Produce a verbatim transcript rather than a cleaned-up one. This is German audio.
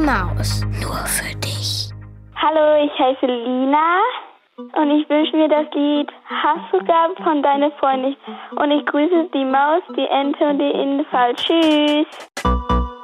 Maus. Nur für dich. Hallo, ich heiße Lina und ich wünsche mir das Lied Hausaufgaben von deiner Freundin. Und ich grüße die Maus, die Ente und die Infall. Tschüss.